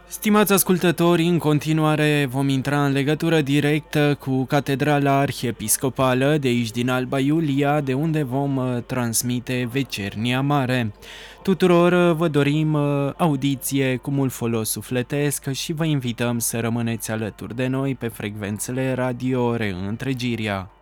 Stimați ascultători, în continuare vom intra în legătură directă cu Catedrala Arhiepiscopală de aici din Alba Iulia, de unde vom transmite Vecernia Mare. Tuturor vă dorim audiție cu mult folos sufletesc și vă invităm să rămâneți alături de noi pe frecvențele Radio Reîntregirea.